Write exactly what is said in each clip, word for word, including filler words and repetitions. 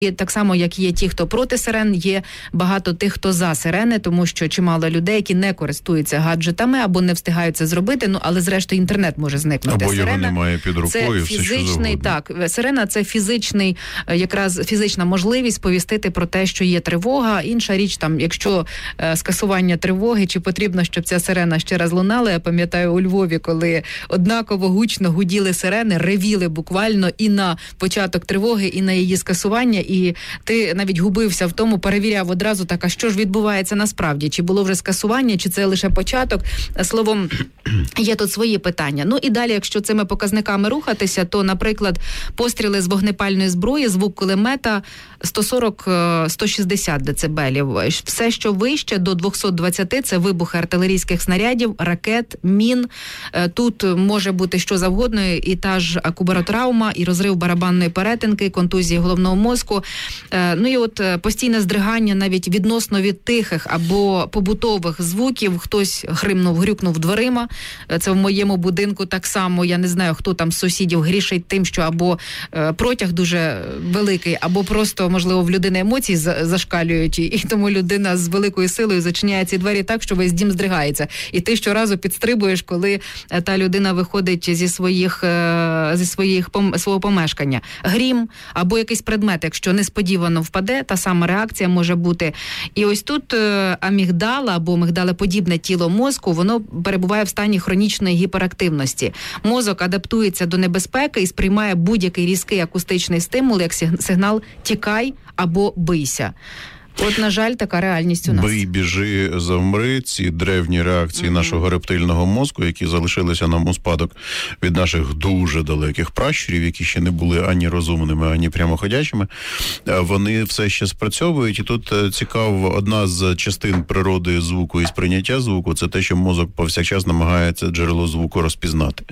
І так само, як є ті, хто проти сирен, є багато тих, хто за сирени, тому що чимало людей, які не користуються гаджетами або не встигають це зробити, ну, але зрештою інтернет може зникнути. Або сирена, його немає під рукою, це все фізичний, так, сирена – це фізичний, якраз фізична можливість повістити про те, що є тривога. Інша річ, там, якщо е, скасування тривоги, чи потрібно, щоб ця сирена ще раз лунала. Я пам'ятаю у Львові, коли однаково гучно гуділи сирени, ревіли буквально і на початок тривоги, і на її скасування. І ти навіть губився в тому, перевіряв одразу так, а що ж відбувається насправді? Чи було вже скасування, чи це лише початок? Словом, є тут свої питання. Ну і далі, якщо цими показниками рухатися, то, наприклад, постріли з вогнепальної зброї, звук кулемета сто сорок - сто шістдесят децибелів. Все, що вище до двісті двадцять, це вибухи артилерійських снарядів, ракет, мін. Тут може бути що завгодно, і та ж акубаротравма, і розрив барабанної перетинки, контузії головного мозку. Ну і от постійне здригання навіть відносно від тихих або побутових звуків. Хтось гримнув, грюкнув дверима. Це в моєму будинку так само. Я не знаю, хто там з сусідів грішить тим, що або протяг дуже великий, або просто, можливо, в людини емоції зашкалюють, і тому людина з великою силою зачиняє ці двері так, що весь дім здригається. І ти щоразу підстрибуєш, коли та людина виходить зі своїх, зі своїх свого помешкання. Грім або якийсь предмет, якщо несподівано впаде, та сама реакція може бути. І ось тут амігдала або мигдалеподібне тіло мозку, воно перебуває в стані хронічної гіперактивності. Мозок адаптується до небезпеки і сприймає будь-який різкий акустичний стимул як сигнал «тікай» або «бийся». От, на жаль, така реальність у нас. Бий, біжи, завмри, ці древні реакції mm-hmm. нашого рептильного мозку, які залишилися нам у спадок від наших дуже далеких пращурів, які ще не були ані розумними, ані прямоходячими, вони все ще спрацьовують. І тут цікаво, одна з частин природи звуку і сприйняття звуку – це те, що мозок повсякчас намагається джерело звуку розпізнати.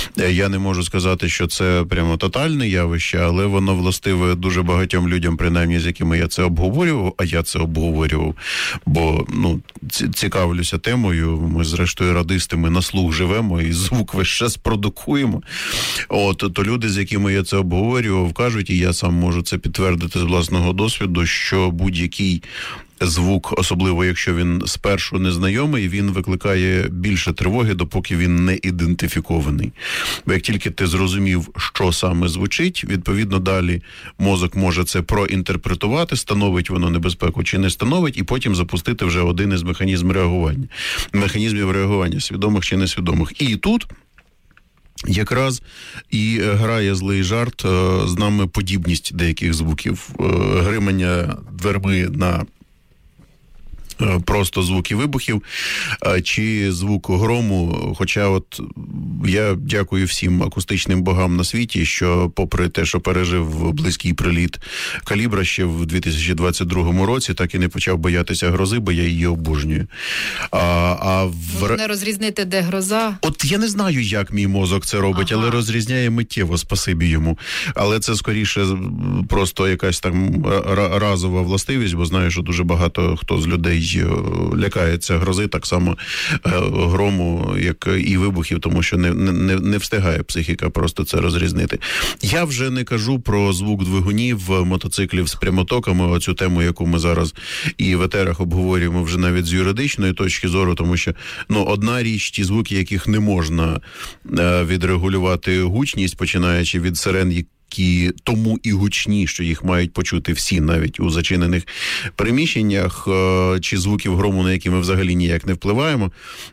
Я не можу сказати, що це прямо тотальне явище, але воно властиве дуже багатьом людям, принаймні з якими я це обговорював, а я це обговорював, бо, ну, цікавлюся темою, ми, зрештою, радисти, ми на слух живемо і звук весь час продукуємо. От, то люди, з якими я це обговорював, кажуть, і я сам можу це підтвердити з власного досвіду, що будь-який звук, особливо якщо він спершу незнайомий, він викликає більше тривоги, допоки він не ідентифікований. Бо як тільки ти зрозумів, що саме звучить, відповідно далі мозок може це проінтерпретувати, становить воно небезпеку чи не становить, і потім запустити вже один із механізмів реагування. Механізмів реагування, свідомих чи несвідомих. І тут якраз і грає злий жарт з нами подібність деяких звуків. Гримання дверми на просто звуки вибухів, чи звук грому. Хоча от я дякую всім акустичним богам на світі, що попри те, що пережив близький приліт калібра ще в дві тисячі двадцять другому році, так і не почав боятися грози, бо я її обожнюю. А, а в... Можна розрізнити, де гроза? От я не знаю, як мій мозок це робить, ага. але розрізняє миттєво, спасибі йому. Але це скоріше просто якась там разова властивість, бо знаю, що дуже багато хто з людей лякається грози, так само грому, як і вибухів, тому що не, не, не встигає психіка просто це розрізнити. Я вже не кажу про звук двигунів, мотоциклів з прямотоками, оцю тему, яку ми зараз і в етерах обговорюємо вже навіть з юридичної точки зору, тому що, ну, одна річ, ті звуки, яких не можна відрегулювати гучність, починаючи від сирен, які тому і гучні, що їх мають почути всі, навіть у зачинених приміщеннях, чи звуків грому, на які ми взагалі ніяк не впливаємо.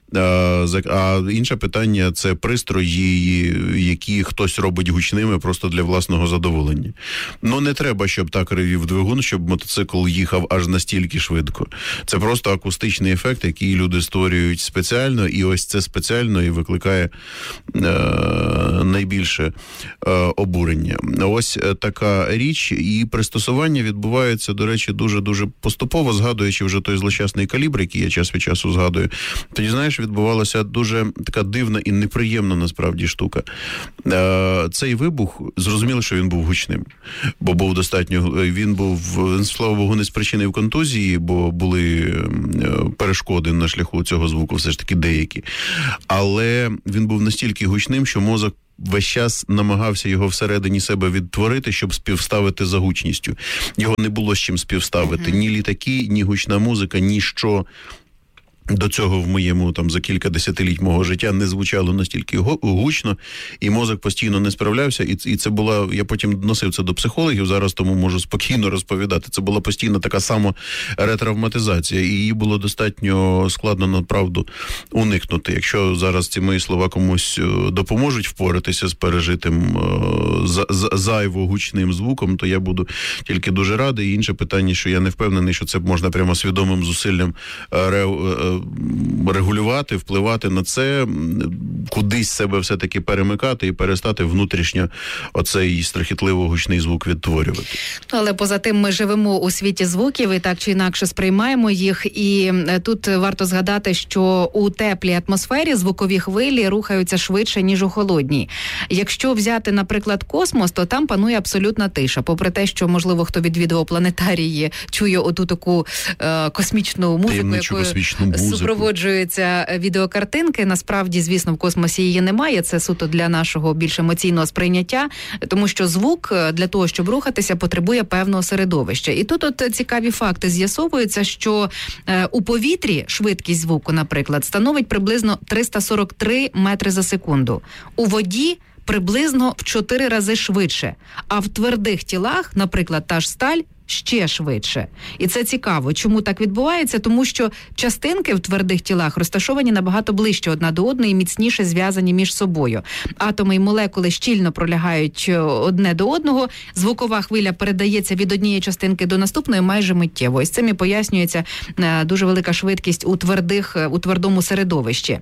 А інше питання – це пристрої, які хтось робить гучними просто для власного задоволення. Ну, не треба, щоб так ревів двигун, щоб мотоцикл їхав аж настільки швидко. Це просто акустичний ефект, який люди створюють спеціально, і ось це спеціально і викликає е, найбільше е, обурення. Ось така річ, і пристосування відбувається, до речі, дуже-дуже поступово, згадуючи вже той злощасний калібр, який я час від часу згадую. Тоді, знаєш, відбувалася дуже така дивна і неприємна, насправді, штука. Цей вибух, зрозуміло, що він був гучним, бо був достатньо, він був, слава Богу, не спричинив контузії, бо були перешкоди на шляху цього звуку, все ж таки деякі. Але він був настільки гучним, що мозок весь час намагався його всередині себе відтворити, щоб співставити за гучністю. Його не було з чим співставити. Mm-hmm. Ні літаки, ні гучна музика, ні що до цього в моєму там за кілька десятиліть мого життя не звучало настільки гучно, і мозок постійно не справлявся, і, і це була, я потім носив це до психологів, зараз тому можу спокійно розповідати, це була постійно така сама ретравматизація, і її було достатньо складно, направду, уникнути. Якщо зараз ці мої слова комусь допоможуть впоратися з пережитим зайво гучним звуком, то я буду тільки дуже радий. І інше питання, що я не впевнений, що це можна прямо свідомим зусиллям регулювати, впливати на це, кудись себе все-таки перемикати і перестати внутрішньо оцей страхітливо гучний звук відтворювати. Але поза тим ми живемо у світі звуків і так чи інакше сприймаємо їх. І тут варто згадати, що у теплій атмосфері звукові хвилі рухаються швидше, ніж у холодній. Якщо взяти, наприклад, космос, то там панує абсолютна тиша. Попри те, що, можливо, хто відвідував планетарії, чує оту таку е, космічну музику, якою супроводжуються відеокартинки. Насправді, звісно, в космосі її немає. Це суто для нашого більш емоційного сприйняття, тому що звук для того, щоб рухатися, потребує певного середовища. І тут от цікаві факти з'ясовуються, що е, у повітрі швидкість звуку, наприклад, становить приблизно триста сорок три метри за секунду. У воді приблизно в чотири рази швидше. А в твердих тілах, наприклад, та ж сталь, ще швидше. І це цікаво. Чому так відбувається? Тому що частинки в твердих тілах розташовані набагато ближче одна до одної і міцніше зв'язані між собою. Атоми і молекули щільно пролягають одне до одного. Звукова хвиля передається від однієї частинки до наступної майже миттєво. І з цим і пояснюється дуже велика швидкість у твердих, у твердому середовищі.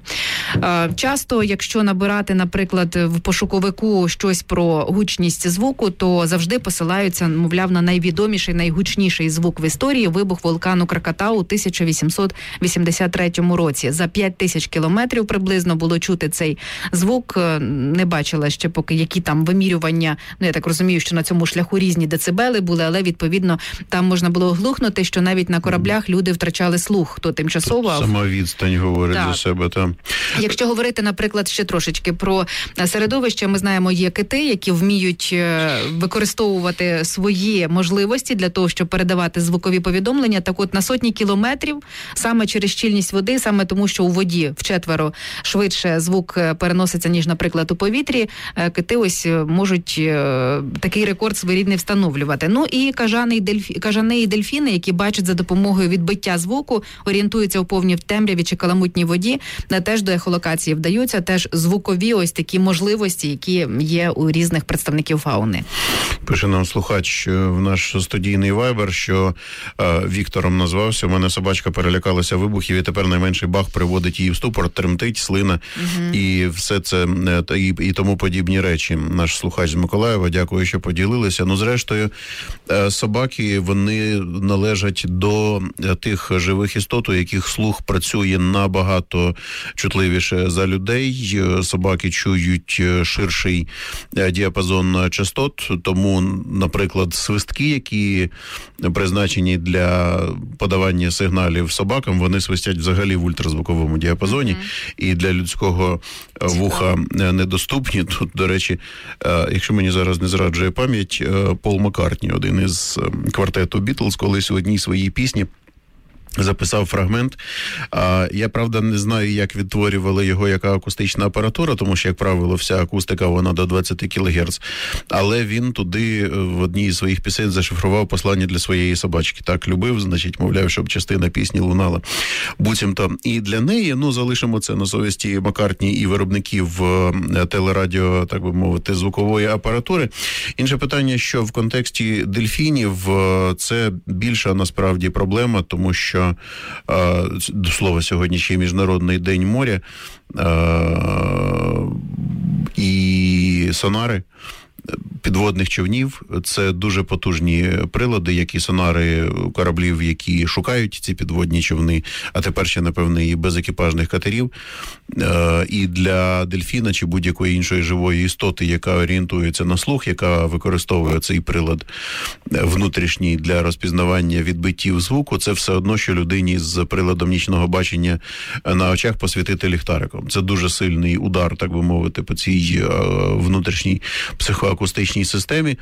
Часто, якщо набирати, наприклад, в пошуковику щось про гучність звуку, то завжди посилаються, мовляв, на найвідоміший, найгучніший звук в історії — вибух вулкану Кракатау у тисяча вісімсот вісімдесят третьому році. За п'ять тисяч кілометрів приблизно було чути цей звук. Не бачила ще поки, які там вимірювання. Ну, я так розумію, що на цьому шляху різні децибели були, але, відповідно, там можна було глухнути, що навіть на кораблях люди втрачали слух, хто тимчасово. Тут сама відстань говорить так. за себе, там. Якщо говорити, наприклад, ще трошечки про середовище, ми знаємо, є кити, які вміють використовувати свої можливості для того, щоб передавати звукові повідомлення. Так от на сотні кілометрів, саме через щільність води, саме тому, що у воді вчетверо швидше звук переноситься, ніж, наприклад, у повітрі, кити ось можуть такий рекорд своєрідний встановлювати. Ну і кажани і, дельфі... кажани і дельфіни, які бачать за допомогою відбиття звуку, орієнтуються у повній темряві чи каламутній воді, теж до ехолокації вдаються, теж звукові ось такі можливості, які є у різних представників фауни. Пише нам слухач в наш студійний вайбер, що е, Віктором назвався. У мене собачка перелякалася вибухів, і тепер найменший бах приводить її в ступор, тремтить, слина, угу. і все це, е, і, і тому подібні речі. Наш слухач з Миколаєва, дякую, що поділилися. Ну, зрештою, е, собаки, вони належать до тих живих істот, у яких слух працює набагато чутливіше за людей. Собаки чують ширший діапазон частот, тому, наприклад, свистки, які призначені для подавання сигналів собакам, вони свистять взагалі в ультразвуковому діапазоні, mm-hmm. і для людського Цікаво. вуха недоступні. Тут, до речі, якщо мені зараз не зраджує пам'ять, Пол Маккартні, один із квартету Бітлз, колись у одній своїй пісні записав фрагмент. А, я, правда, не знаю, як відтворювали його яка акустична апаратура, тому що, як правило, вся акустика, вона до двадцять кілогерц. Але він туди в одній із своїх пісень зашифрував послання для своєї собачки. Так любив, значить, мовляв, щоб частина пісні лунала буцімто. І для неї, ну, залишимо це на совісті Маккартні і виробників телерадіо, так би мовити, звукової апаратури. Інше питання, що в контексті дельфінів це більша, насправді, проблема, тому що до слова, сьогодні ще й Міжнародний день моря, і сонари підводних човнів. Це дуже потужні прилади, як і сонари кораблів, які шукають ці підводні човни, а тепер ще, напевно, і безекіпажних катерів. І для дельфіна чи будь-якої іншої живої істоти, яка орієнтується на слух, яка використовує цей прилад внутрішній для розпізнавання відбиттів звуку, це все одно, що людині з приладом нічного бачення на очах посвітити ліхтариком. Це дуже сильний удар, так би мовити, по цій внутрішній психоакустичній системі.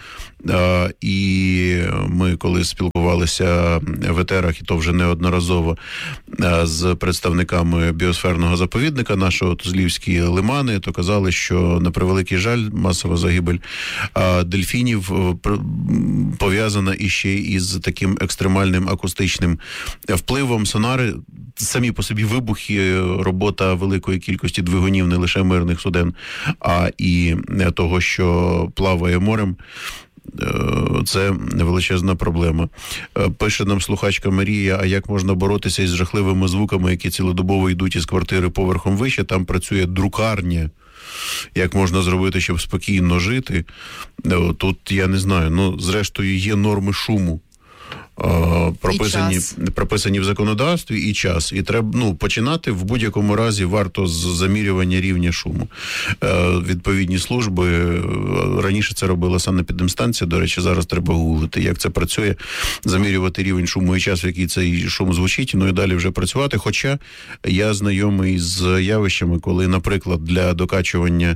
І ми, коли спілкувалися в етерах, і то вже неодноразово, з представниками біосферного заповідника нашого Тузлівські лимани, то казали, що, на превеликий жаль, масова загибель дельфінів пов'язана іще із таким екстремальним акустичним впливом. Сонари, самі по собі вибухи, робота великої кількості двигунів не лише мирних суден, а і того, що плаває морем, це величезна проблема. Пише нам слухачка Марія, а як можна боротися із жахливими звуками, які цілодобово йдуть із квартири поверхом вище, там працює друкарня. Як можна зробити, щоб спокійно жити? Тут, я не знаю, ну, зрештою, є норми шуму. Прописані, прописані в законодавстві, і час. І треба, ну, починати в будь-якому разі варто з замірювання рівня шуму. Е, відповідні служби, раніше це робила санепідемстанція, до речі, зараз треба гуглити, як це працює, замірювати рівень шуму і час, в який цей шум звучить, ну і далі вже працювати. Хоча я знайомий з явищами, коли, наприклад, для докачування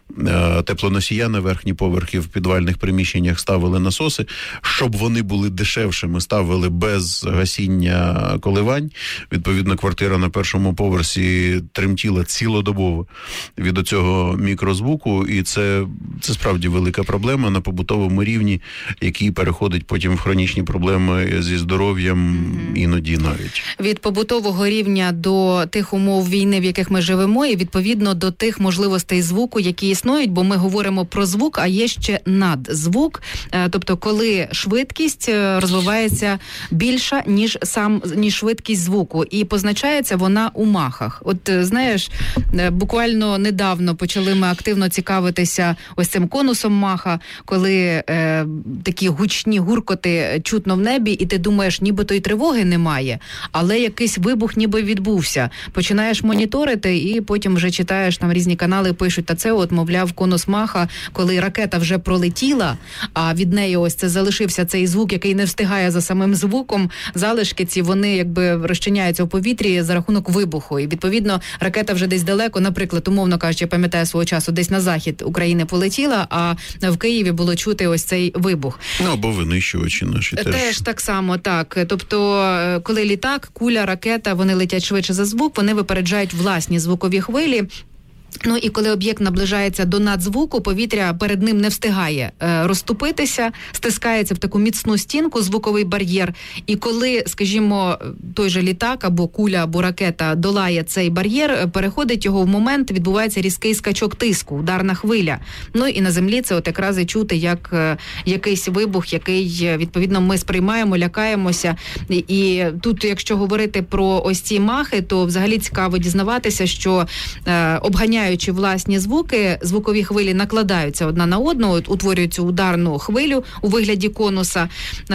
е, теплоносія на верхні поверхи в підвальних приміщеннях ставили насоси, щоб вони були дешевшими, ставили без гасіння коливань. Відповідно, квартира на першому поверсі тремтіла цілодобово від оцього мікрозвуку, і це, це справді велика проблема на побутовому рівні, який переходить потім в хронічні проблеми зі здоров'ям, mm-hmm. іноді навіть. Від побутового рівня до тих умов війни, в яких ми живемо, і відповідно до тих можливостей звуку, які існують, бо ми говоримо про звук, а є ще надзвук, тобто коли швидкість розвивається більша, ніж сам, ніж швидкість звуку. І позначається вона у махах. От, знаєш, буквально недавно почали ми активно цікавитися ось цим конусом маха, коли е, такі гучні гуркоти чутно в небі, і ти думаєш, нібито й тривоги немає, але якийсь вибух ніби відбувся. Починаєш моніторити, і потім вже читаєш, там різні канали пишуть, та це от, мовляв, конус маха, коли ракета вже пролетіла, а від неї ось це залишився цей звук, який не встигає за самим звуком, залишки ці, вони якби розчиняються в повітрі за рахунок вибуху. І, відповідно, ракета вже десь далеко, наприклад, умовно кажучи, я пам'ятаю свого часу, десь на захід України полетіла, а в Києві було чути ось цей вибух. Ну, або винищувачі наші теж. Теж так само, так. Тобто, коли літак, куля, ракета, вони летять швидше за звук, вони випереджають власні звукові хвилі. Ну і коли об'єкт наближається до надзвуку, повітря перед ним не встигає е, розступитися, стискається в таку міцну стінку, звуковий бар'єр. І коли, скажімо, той же літак або куля, або ракета долає цей бар'єр, переходить його в момент, відбувається різкий скачок тиску, ударна хвиля. Ну і на землі це от якраз і чути, як е, якийсь вибух, який, відповідно, ми сприймаємо, лякаємося. І, і тут, якщо говорити про ось ці махи, то взагалі цікаво дізнаватися, що е, обганяють власні звуки, звукові хвилі накладаються одна на одну, утворюють цю ударну хвилю у вигляді конуса.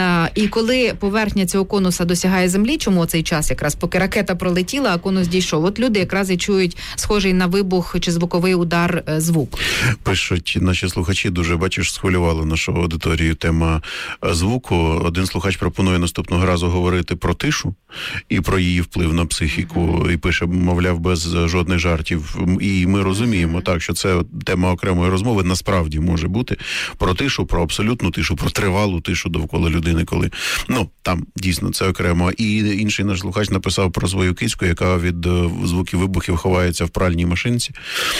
І коли поверхня цього конуса досягає землі, чому цей час якраз, поки ракета пролетіла, а конус дійшов, от люди якраз і чують схожий на вибух чи звуковий удар звук. Пишуть наші слухачі, дуже, бачиш, схвилювала нашу аудиторію тема звуку. Один слухач пропонує наступного разу говорити про тишу і про її вплив на психіку, mm-hmm. і пише, мовляв, без жодних жартів. І ми розуміємо, так, що це тема окремої розмови насправді може бути про тишу, про абсолютну тишу, про тривалу тишу довкола людини, коли, ну, там дійсно це окремо. І інший наш слухач написав про свою кицьку, яка від звуків вибухів ховається в пральній машинці.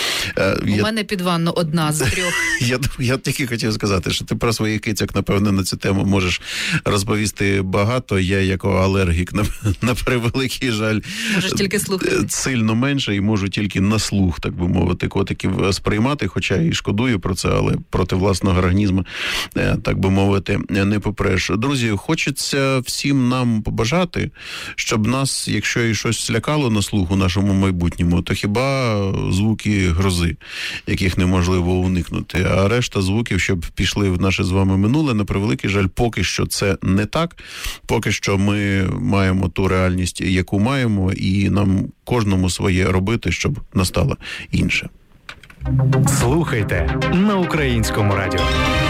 У я... мене під ванну одна з трьох. я, я тільки хотів сказати, що ти про своїх кицьок, напевно, на цю тему можеш розповісти багато. Я, як алергік, на, на превеликий жаль, можеш тільки слухати. Сильно менше і можу тільки на слух, так би мовити, котиків сприймати, хоча і шкодую про це, але проти власного організму, так би мовити, не попреш. Друзі, хочеться всім нам побажати, щоб нас, якщо і щось лякало на слух у нашому майбутньому, то хіба звуки грози, яких неможливо уникнути, а решта звуків, щоб пішли в наше з вами минуле, на превеликий жаль, поки що це не так, поки що ми маємо ту реальність, яку маємо, і нам кожному своє робити, щоб настало інше. Слухайте на Українському радіо.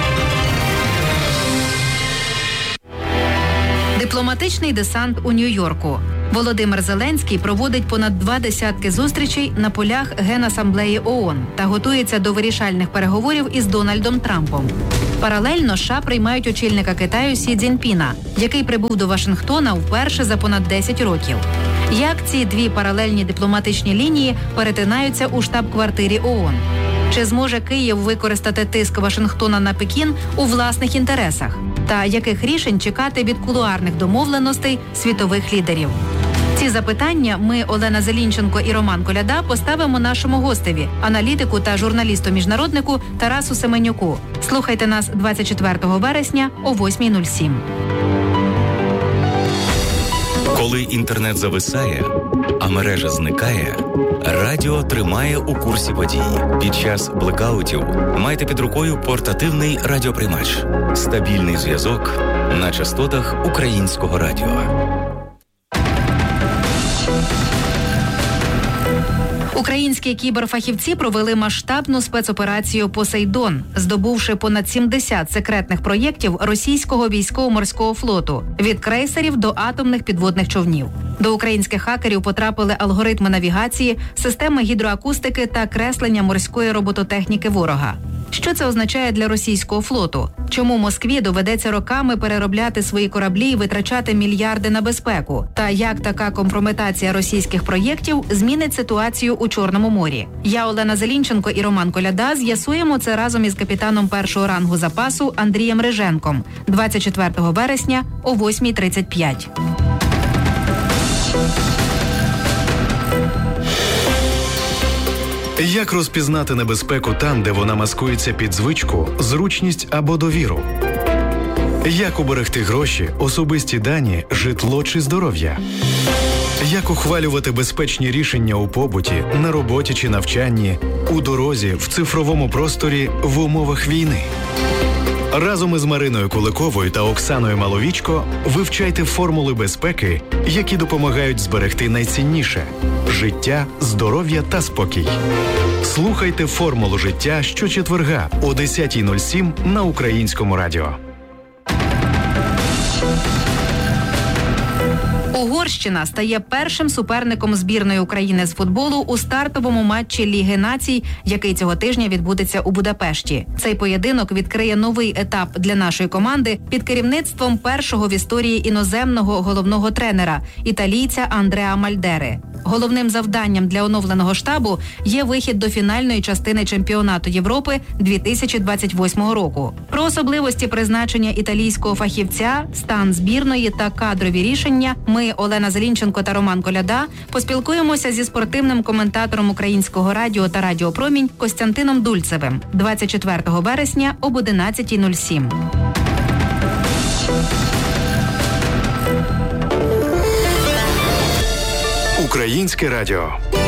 Дипломатичний десант у Нью-Йорку. Володимир Зеленський проводить понад два десятки зустрічей на полях Генасамблеї ООН та готується до вирішальних переговорів із Дональдом Трампом. Паралельно США приймають очільника Китаю Сі Цзіньпіна, який прибув до Вашингтона вперше за понад десять років. Як ці дві паралельні дипломатичні лінії перетинаються у штаб-квартирі ООН? Чи зможе Київ використати тиск Вашингтона на Пекін у власних інтересах? Та яких рішень чекати від кулуарних домовленостей світових лідерів? Ці запитання ми, Олена Зелінченко і Роман Коляда, поставимо нашому гостеві, аналітику та журналісту-міжнароднику Тарасу Семенюку. Слухайте нас двадцять четвертого вересня о восьмій нуль сім. Коли інтернет зависає, а мережа зникає, радіо тримає у курсі подій. Під час блекаутів майте під рукою портативний радіоприймач. Стабільний зв'язок на частотах Українського радіо. Українські кіберфахівці провели масштабну спецоперацію «Посейдон», здобувши понад сімдесят секретних проєктів російського військово-морського флоту – від крейсерів до атомних підводних човнів. До українських хакерів потрапили алгоритми навігації, системи гідроакустики та креслення морської робототехніки ворога. Що це означає для російського флоту? Чому Москві доведеться роками переробляти свої кораблі і витрачати мільярди на безпеку? Та як така компрометація російських проєктів змінить ситуацію у Чорному морі? Я, Олена Зелінченко і Роман Коляда з'ясуємо це разом із капітаном першого рангу запасу Андрієм Риженком двадцять четвертого вересня о восьмій тридцять п'ять. Як розпізнати небезпеку там, де вона маскується під звичку, зручність або довіру? Як уберегти гроші, особисті дані, житло чи здоров'я? Як ухвалювати безпечні рішення у побуті, на роботі чи навчанні, у дорозі, в цифровому просторі, в умовах війни? Разом із Мариною Куликовою та Оксаною Маловічко вивчайте формули безпеки, які допомагають зберегти найцінніше – життя, здоров'я та спокій. Слухайте «Формулу життя» щочетверга о десятій нуль сім на Українському радіо. Угорщина стає першим суперником збірної України з футболу у стартовому матчі Ліги націй, який цього тижня відбудеться у Будапешті. Цей поєдинок відкриє новий етап для нашої команди під керівництвом першого в історії іноземного головного тренера – італійця Андреа Мальдери. Головним завданням для оновленого штабу є вихід до фінальної частини чемпіонату Європи дві тисячі двадцять восьмого року. Про особливості призначення італійського фахівця, стан збірної та кадрові рішення ми, Олена Зелінченко та Роман Коляда, поспілкуємося зі спортивним коментатором Українського радіо та Радіо Промінь Костянтином Дульцевим двадцять четвертого вересня об одинадцятій нуль сім. Українське радіо.